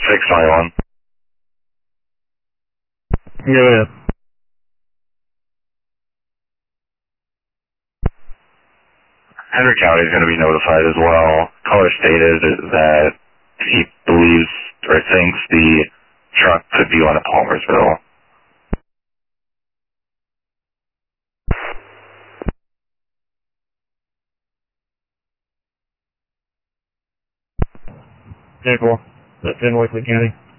621. Go ahead. Henry County is going to be notified as well. Caller stated that he believes or thinks the truck could be on at Palmersville. Vehicle. That's in Wesley County.